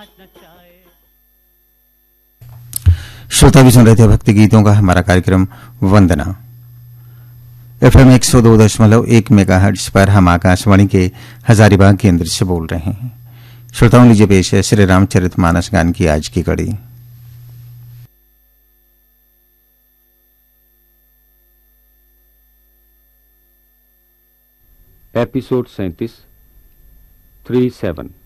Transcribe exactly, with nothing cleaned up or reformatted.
श्रोता भी सुन रहे थे भक्ति गीतों का हमारा कार्यक्रम वंदना। एफएम एक सौ दो दशमलव एक मेगाहर्ट्ज पर हम आकाशवाणी के हजारीबाग केंद्र से बोल रहे हैं। श्रोताओं लीजिए पेश है श्री रामचरितमानस गान की आज की कड़ी। एपिसोड सैंतीस थ्री सेवन